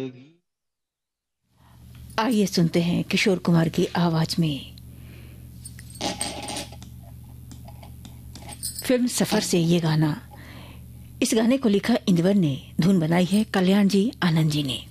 आइए सुनते हैं किशोर कुमार की आवाज में फिल्म सफर से ये गाना। इस गाने को लिखा इंदवर ने, धुन बनाई है कल्याण जी आनंद जी ने।